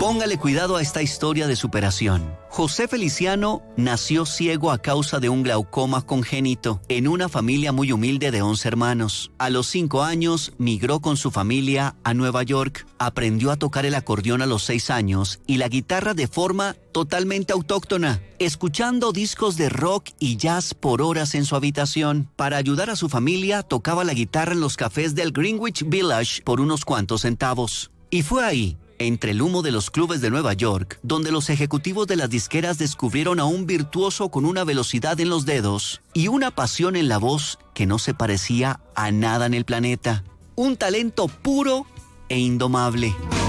Póngale cuidado a esta historia de superación. José Feliciano nació ciego a causa de un glaucoma congénito en una familia muy humilde de 11 hermanos. A los 5 años migró con su familia a Nueva York. Aprendió a tocar el acordeón a los 6 años y la guitarra de forma totalmente autóctona, escuchando discos de rock y jazz por horas en su habitación. Para ayudar a su familia, tocaba la guitarra en los cafés del Greenwich Village por unos cuantos centavos. Y fue ahí, entre el humo de los clubes de Nueva York, donde los ejecutivos de las disqueras descubrieron a un virtuoso con una velocidad en los dedos y una pasión en la voz que no se parecía a nada en el planeta. Un talento puro e indomable.